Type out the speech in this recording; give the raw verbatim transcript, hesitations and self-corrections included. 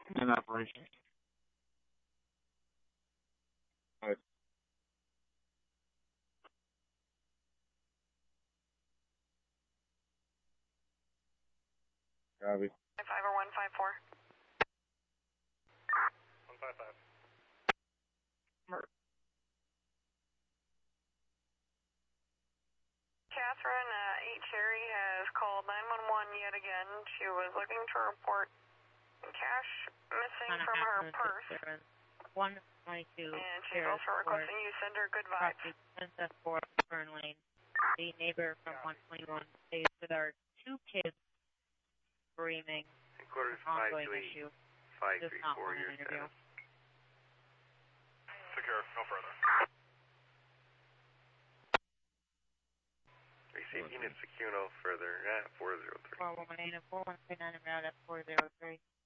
in operation. All right. Copy. five or one five four. one five five. Catherine, uh, eight Cherry has called nine one one yet again. She was looking to report cash missing from her purse. one twenty-two. And she's also requesting you send her good vibes. Princess four, Fern Lane. The neighbor from one twenty-one stays with our two kids screaming. Headquarters An five ongoing two eight, issue. five Does three not four, want your an interview. status. Secure, no further. Receive unit secure, no further at four zero three. four one eight and four one three nine route at four zero three.